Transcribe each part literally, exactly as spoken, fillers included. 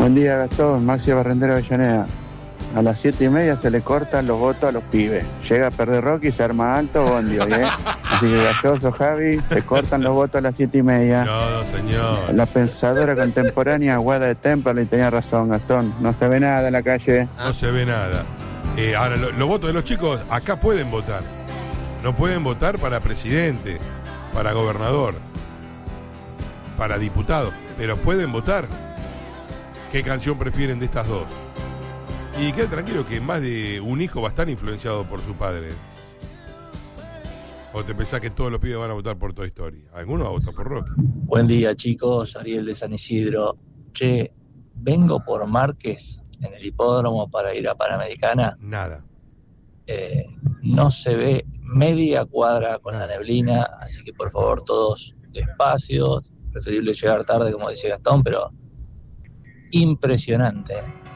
Buen día, Gastón. Maxi Barrendera Avellaneda. A las siete y media se le cortan los votos a los pibes. Llega a perder Rocky y se arma alto Bondi, ¿eh? Así que Galloso, Javi, se cortan los votos a las siete y media. No, no, señor. La pensadora contemporánea, Guada de Temperley, tenía razón, Gastón. No se ve nada en la calle. No se ve nada. Eh, ahora, lo, los votos de los chicos acá pueden votar. No pueden votar para presidente, para gobernador, para diputado, pero pueden votar. ¿Qué canción prefieren de estas dos? Y queda tranquilo que más de un hijo va a estar influenciado por su padre. ¿O te pensás que todos los pibes van a votar por Toy Story? Algunos van a votar por Rocky. Buen día, chicos. Ariel de San Isidro. Che, vengo por Márquez en el hipódromo para ir a Panamericana. Nada. Eh, no se ve media cuadra con la neblina, así que por favor todos despacio. Preferible llegar tarde, como decía Gastón, pero impresionante.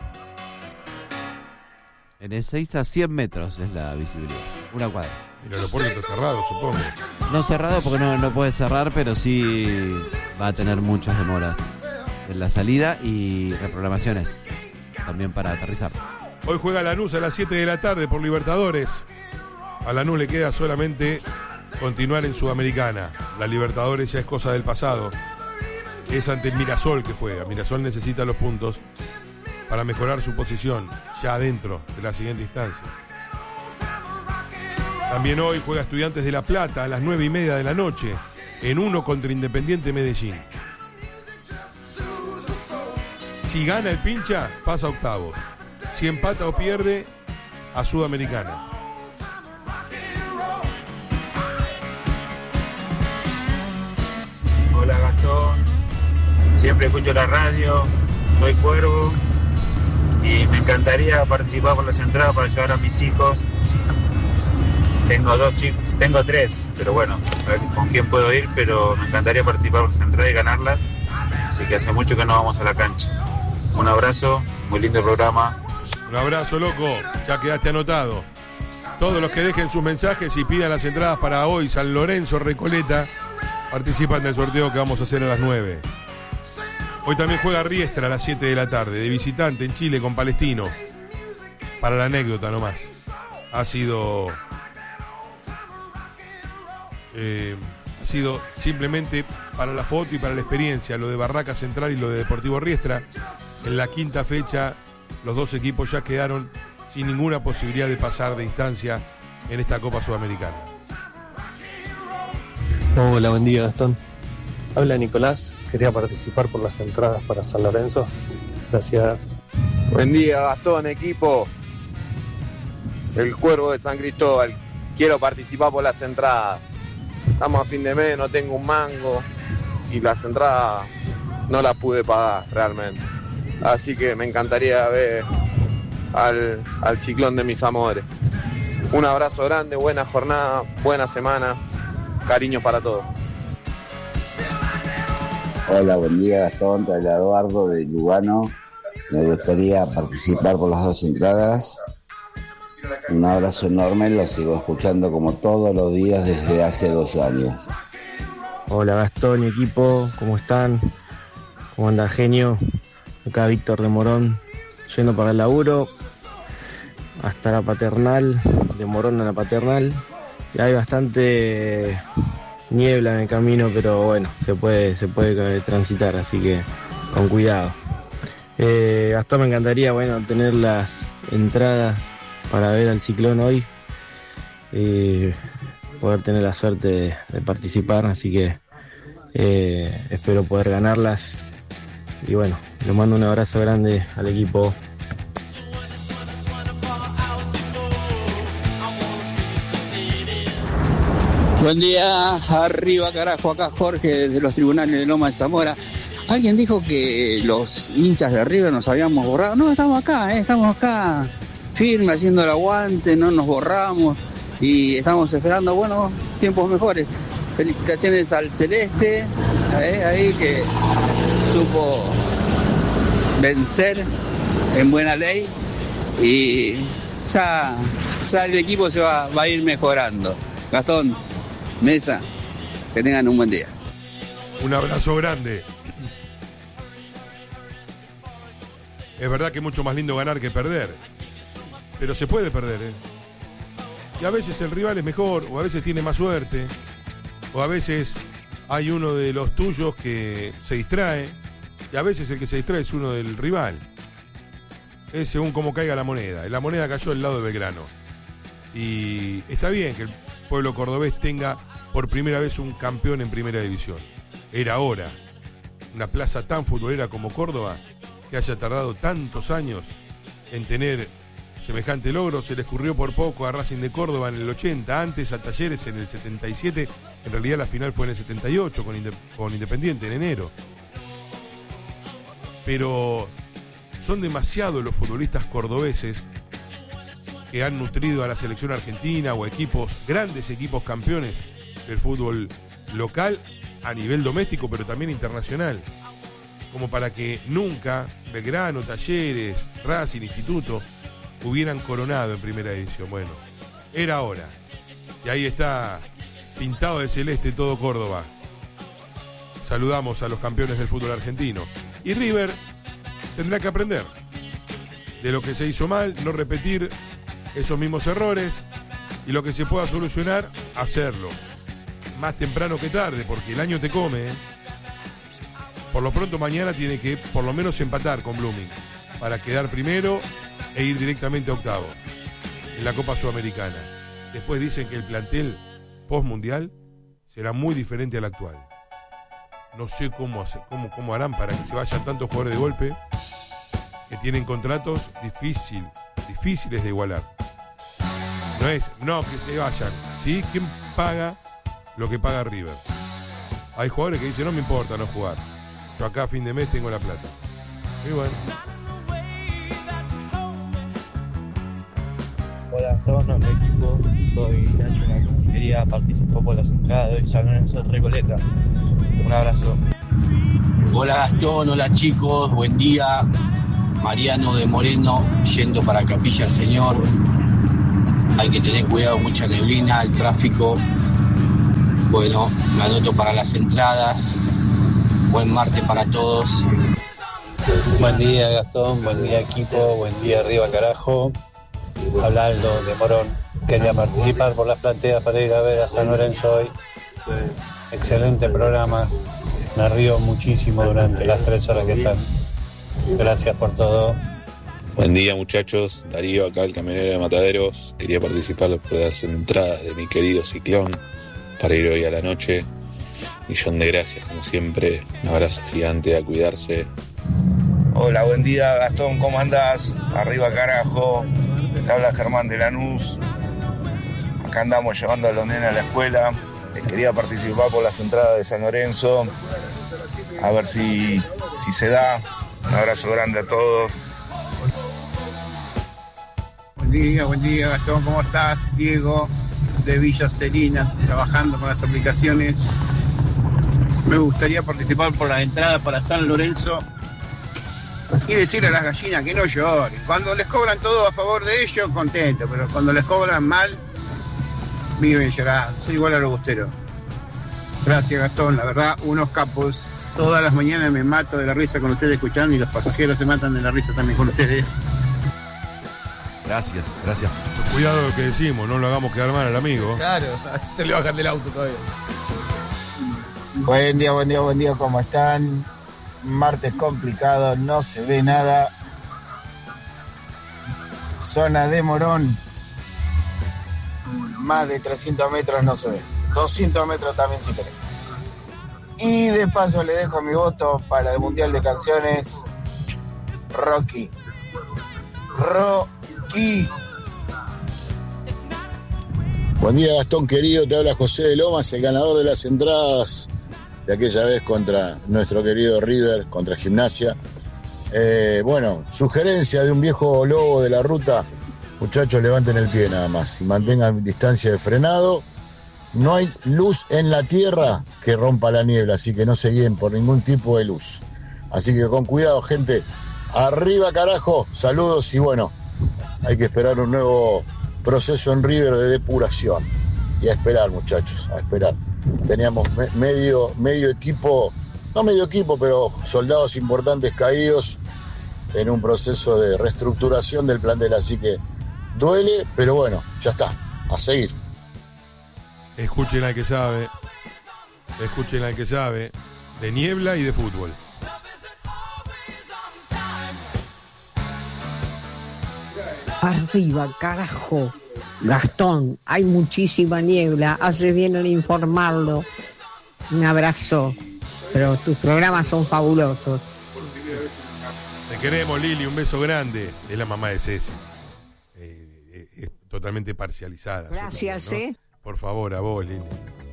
En el seis a cien metros es la visibilidad. Una cuadra. El aeropuerto está cerrado, supongo. No cerrado porque no, no puede cerrar, pero sí va a tener muchas demoras en la salida y reprogramaciones también para aterrizar. Hoy juega Lanús a las siete de la tarde por Libertadores. A Lanús le queda solamente continuar en Sudamericana. La Libertadores ya es cosa del pasado. Es ante el Mirasol que juega. Mirasol necesita los puntos para mejorar su posición ya adentro de la siguiente instancia. También hoy juega Estudiantes de La Plata a las nueve y media de la noche en uno contra Independiente Medellín. Si gana el Pincha, pasa a octavos. Si empata o pierde, a Sudamericana. Hola, Gastón. Siempre escucho la radio. Soy Cuervo. Y me encantaría participar por las entradas para llevar a mis hijos. Tengo dos chicos, tengo tres, pero bueno, a ver con quién puedo ir, pero me encantaría participar por las entradas y ganarlas. Así que hace mucho que no vamos a la cancha. Un abrazo, muy lindo programa. Un abrazo, loco, ya quedaste anotado. Todos los que dejen sus mensajes y pidan las entradas para hoy, San Lorenzo, Recoleta, participan del sorteo que vamos a hacer a las nueve. Hoy también juega Riestra a las siete de la tarde, de visitante en Chile con Palestino. Para la anécdota nomás. Ha sido... Eh, ha sido simplemente para la foto y para la experiencia, lo de Barraca Central y lo de Deportivo Riestra. En la quinta fecha, los dos equipos ya quedaron sin ninguna posibilidad de pasar de instancia en esta Copa Sudamericana. Hola, buen día, Gastón. Habla Nicolás, quería participar por las entradas para San Lorenzo. Gracias. Buen día, Gastón, equipo. El Cuervo de San Cristóbal. Quiero participar por las entradas. Estamos a fin de mes, no tengo un mango y las entradas no las pude pagar realmente. Así que me encantaría ver al, al ciclón de mis amores. Un abrazo grande, buena jornada, buena semana. Cariños para todos. Hola, buen día, Gastón. Soy Eduardo de Lugano. Me gustaría participar por las dos entradas. Un abrazo enorme, lo sigo escuchando como todos los días desde hace dos años. Hola, Gastón y equipo, ¿cómo están? ¿Cómo anda, genio? Acá Víctor de Morón, yendo para el laburo hasta la Paternal, de Morón a la Paternal. Y hay bastante niebla en el camino, pero bueno, se puede, se puede transitar, así que con cuidado. Eh, Gastón, me encantaría, bueno, tener las entradas para ver al ciclón hoy, y poder tener la suerte de, de participar, así que eh, espero poder ganarlas. Y bueno, le mando un abrazo grande al equipo. Buen día, arriba carajo, acá Jorge desde los tribunales de Loma de Zamora. Alguien dijo que los hinchas de River nos habíamos borrado. No, estamos acá, eh, estamos acá firme, haciendo el aguante, no nos borramos y estamos esperando, bueno, tiempos mejores. Felicitaciones al Celeste, eh, ahí que supo vencer en buena ley y ya, ya el equipo se va, va a ir mejorando. Gastón, Mesa, que tengan un buen día. Un abrazo grande. Es verdad que es mucho más lindo ganar que perder, pero se puede perder, ¿eh? Y a veces el rival es mejor, o a veces tiene más suerte, o a veces hay uno de los tuyos que se distrae, y a veces el que se distrae es uno del rival. Es según cómo caiga la moneda. La moneda cayó del lado de Belgrano. Y está bien que el pueblo cordobés tenga por primera vez un campeón en primera división. Era hora. Una plaza tan futbolera como Córdoba, que haya tardado tantos años en tener semejante logro. Se le escurrió por poco a Racing de Córdoba en el ochenta, antes a Talleres en el setenta y siete. En realidad la final fue en el setenta y ocho con, Inde- con Independiente en enero. Pero son demasiados los futbolistas cordobeses que han nutrido a la selección argentina o equipos, grandes equipos campeones del fútbol local a nivel doméstico, pero también internacional, como para que nunca Belgrano, Talleres, Racing, Instituto hubieran coronado en primera división. Bueno, era hora. Y ahí está pintado de celeste todo Córdoba. Saludamos a los campeones del fútbol argentino. Y River tendrá que aprender de lo que se hizo mal, no repetir esos mismos errores, y lo que se pueda solucionar, hacerlo. Más temprano que tarde, porque el año te come, ¿eh? Por lo pronto mañana tiene que por lo menos empatar con Blooming para quedar primero e ir directamente a octavos en la Copa Sudamericana. Después dicen que el plantel post-mundial será muy diferente al actual. No sé cómo, hacer, cómo, cómo harán para que se vayan tantos jugadores de golpe que tienen contratos difícil, difíciles de igualar. No es, no que se vayan, ¿sí? ¿Quién paga lo que paga River? Hay jugadores que dicen, no me importa no jugar. Yo acá a fin de mes tengo la plata. Y bueno. Hola, estamos en el equipo. Soy Nacho Nacu. Quería participar por las entradas de San Lorenzo de Recoleta. Un abrazo. Hola Gastón, hola chicos, buen día. Mariano de Moreno, yendo para Capilla del Señor. Hay que tener cuidado, mucha neblina, el tráfico. Bueno, me anoto para las entradas. Buen martes para todos. Buen día Gastón, buen día equipo, buen día arriba carajo. Habla Aldo de Morón. Quería participar por las plateas para ir a ver a San Lorenzo hoy. Excelente programa. Me río muchísimo durante las tres horas que están. Gracias por todo. Buen día muchachos, Darío acá, el camionero de Mataderos. Quería participar por las entradas de mi querido Ciclón para ir hoy a la noche. Millón de gracias como siempre, un abrazo gigante, a cuidarse. Hola, buen día Gastón, ¿cómo andás? Arriba carajo, te habla Germán de Lanús. Acá andamos llevando a los nenes a la escuela. Les quería participar por las entradas de San Lorenzo, a ver si, si se da. Un abrazo grande a todos. Buen día, buen día Gastón, ¿cómo estás? Diego de Villa Celina, trabajando con las aplicaciones. Me gustaría participar por las entradas para San Lorenzo y decirle a las gallinas que no lloren. Cuando les cobran todo a favor de ellos, contento, pero cuando les cobran mal, viven llorando. Soy igual a los busteros. Gracias Gastón, la verdad, unos capos. Todas las mañanas me mato de la risa con ustedes escuchando y los pasajeros se matan de la risa también con ustedes. Gracias, gracias. Cuidado lo que decimos, no lo hagamos quedar mal al amigo. Claro, se le bajan del auto todavía. Buen día, buen día, buen día, ¿cómo están? Martes complicado, no se ve nada. Zona de Morón. Más de trescientos metros no se ve. doscientos metros también si querés. Y de paso le dejo mi voto para el Mundial de Canciones. Rocky. Rocky. Buen día Gastón querido, te habla José de Lomas, el ganador de las entradas de aquella vez contra nuestro querido River, contra Gimnasia. Eh, bueno, sugerencia de un viejo lobo de la ruta, muchachos levanten el pie nada más y mantengan distancia de frenado. No hay luz en la tierra que rompa la niebla, así que no se guíen por ningún tipo de luz. Así que con cuidado, gente. Arriba, carajo. Saludos y bueno, hay que esperar un nuevo proceso en River de depuración. Y a esperar, muchachos, a esperar. Teníamos me- medio, medio equipo, no medio equipo, pero soldados importantes caídos. en un proceso de reestructuración del plantel, así que duele, pero bueno, ya está, a seguir. Escuchen al que sabe, escuchen al que sabe de niebla y de fútbol. Arriba, carajo. Gastón, hay muchísima niebla, haces bien en informarlo. Un abrazo, pero tus programas son fabulosos. Te queremos, Lili, un beso grande. Es la mamá de Ceci. Eh, eh, es totalmente parcializada. Gracias, también, ¿no? eh. Por favor, a vos, Lili.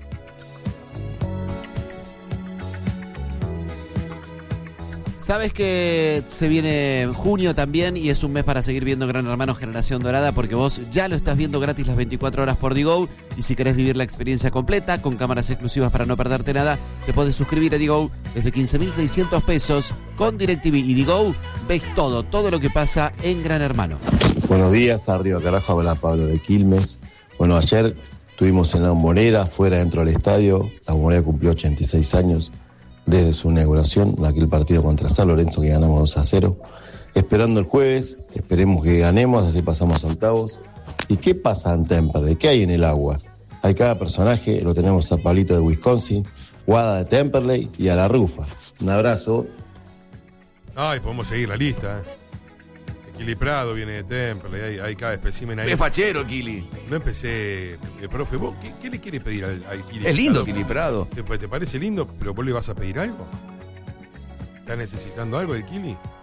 Sabes que se viene junio también y es un mes para seguir viendo Gran Hermano Generación Dorada, porque vos ya lo estás viendo gratis las veinticuatro horas por Digo, y si querés vivir la experiencia completa con cámaras exclusivas para no perderte nada, te podés suscribir a Digo desde quince mil seiscientos pesos con DirecTV y Digo. Ves todo, todo lo que pasa en Gran Hermano. Buenos días, arriba carajo, habla Pablo de Quilmes. Bueno, ayer estuvimos en La Bombonera, fuera dentro del estadio. La Bombonera cumplió ochenta y seis años desde su inauguración, aquel partido contra San Lorenzo que ganamos dos a cero. Esperando el jueves, esperemos que ganemos, así pasamos a octavos. ¿Y qué pasa en Temperley? ¿Qué hay en el agua? Hay cada personaje, lo tenemos a Pablito de Wisconsin, Guada de Temperley y a La Rufa. Un abrazo. Ay, podemos seguir la lista, ¿eh? Kili Prado viene de Temperley, hay, hay cada espécimen ahí. Es fachero, Kili. No empecé, eh, profe, ¿vos qué, qué le quieres pedir al, al Kili? Es lindo Kili Prado. ¿Te, ¿Te parece lindo? ¿Pero vos le vas a pedir algo? ¿Está necesitando algo el Kili?